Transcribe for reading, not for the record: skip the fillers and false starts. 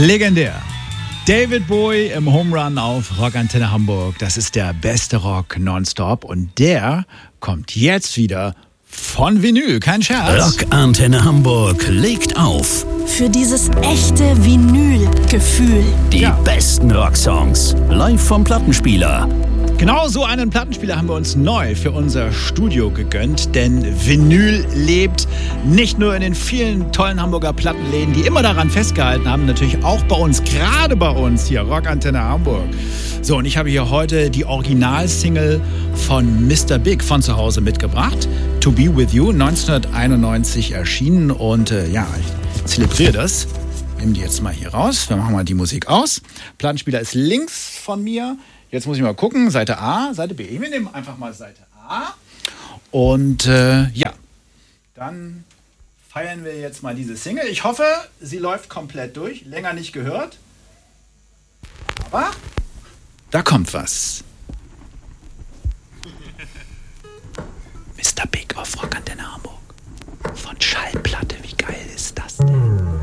Legendär. David Bowie im Home Run auf Rockantenne Hamburg. Das ist der beste Rock nonstop und der kommt jetzt wieder von Vinyl. Kein Scherz. Rockantenne Hamburg legt auf. Für dieses echte Vinyl-Gefühl. Die besten Rocksongs live vom Plattenspieler. Genau so einen Plattenspieler haben wir uns neu für unser Studio gegönnt, denn Vinyl lebt nicht nur in den vielen tollen Hamburger Plattenläden, die immer daran festgehalten haben, natürlich auch bei uns, gerade bei uns hier, Rockantenne Hamburg. So, und ich habe hier heute die Originalsingle von Mr. Big von zu Hause mitgebracht, To Be With You, 1991 erschienen und ich zelebriere das. Nehmen die jetzt mal hier raus, wir machen mal die Musik aus. Plattenspieler ist links von mir. Jetzt muss ich mal gucken, Seite A, Seite B. Wir nehmen einfach mal Seite A. Und dann feiern wir jetzt mal diese Single. Ich hoffe, sie läuft komplett durch. Länger nicht gehört. Aber da kommt was. Mr. Big auf Rockantenne.